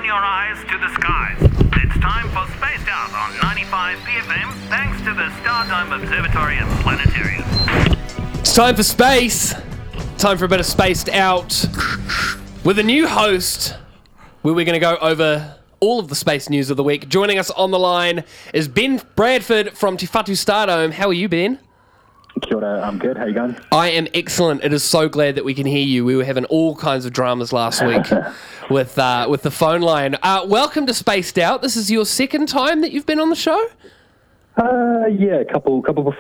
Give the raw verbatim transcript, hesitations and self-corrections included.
your eyes to the skies. It's time for Spaced Out on ninety-five P F M, thanks to the Stardome Observatory and Planetarium. It's time for space. Time for a bit of Spaced Out with a new host where we're going to go over all of the space news of the week. Joining us on the line is Ben Bradford from Te Whatu Stardome. How are you, Ben? Kia ora, I'm good. How you going? I am excellent. It is so glad that we can hear you. We were having all kinds of dramas last week with uh, with the phone line. Uh, welcome to Spaced Out. This is your second time that you've been on the show? Uh, yeah, a couple, couple